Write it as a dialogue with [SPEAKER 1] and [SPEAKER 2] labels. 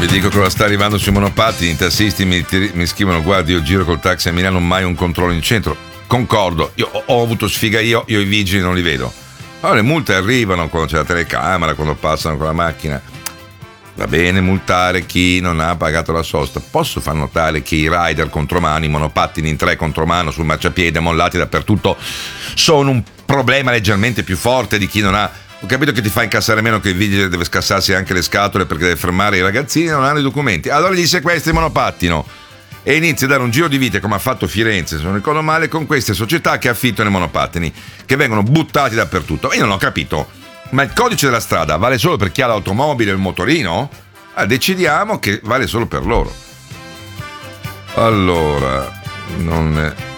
[SPEAKER 1] Vi dico cosa sta arrivando sui monopattini. I tassisti mi scrivono: guardi, io giro col taxi a Milano, mai un controllo in centro. Concordo, io ho avuto sfiga io i vigili non li vedo. Allora le multe arrivano quando c'è la telecamera, quando passano con la macchina. Va bene multare chi non ha pagato la sosta. Posso far notare che i rider contromano, i monopattini in 3 contromano sul marciapiede mollati dappertutto sono un problema leggermente più forte di chi non ha. Ho capito che ti fa incassare meno, che il vigile deve scassarsi anche le scatole perché deve fermare i ragazzini e non hanno i documenti. Allora gli sequestri il monopattino e inizi a dare un giro di vite, come ha fatto Firenze, se non ricordo male, con queste società che affittano i monopattini, che vengono buttati dappertutto. Ma io non ho capito, ma il codice della strada vale solo per chi ha l'automobile e il motorino? Decidiamo che vale solo per loro. Allora, non